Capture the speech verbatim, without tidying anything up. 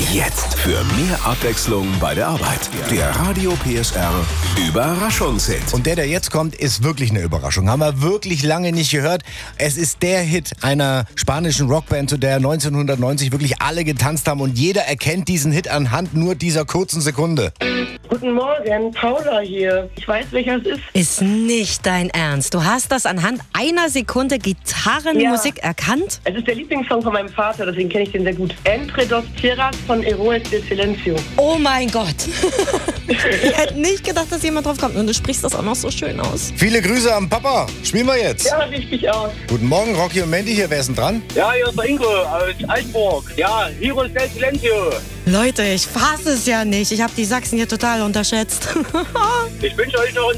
Jetzt für mehr Abwechslung bei der Arbeit. Der Radio P S R Überraschungshit. Und der, der jetzt kommt, ist wirklich eine Überraschung. Haben wir wirklich lange nicht gehört. Es ist der Hit einer spanischen Rockband, zu der neunzehnhundertneunzig wirklich alle getanzt haben. Und jeder erkennt diesen Hit anhand nur dieser kurzen Sekunde. Guten Morgen, Paula hier. Ich weiß, welcher es ist. Ist nicht dein Ernst. Du hast das anhand einer Sekunde Gitarrenmusik Ja. erkannt? Es ist der Lieblingssong von meinem Vater, deswegen kenne ich den sehr gut. Entre dos tierras von Héroes de Silencio. Oh mein Gott. Ich hätte nicht gedacht, dass jemand drauf kommt. Und du sprichst das auch noch so schön aus. Viele Grüße am Papa. Spielen wir jetzt. Ja, richtig aus. Guten Morgen, Rocky und Mandy hier. Wer ist denn dran? Ja, hier ist der Ingo aus Altburg. Ja, Heroes del Silencio. Leute, ich fasse es ja nicht. Ich habe die Sachsen hier total unterschätzt. Ich wünsche euch noch einen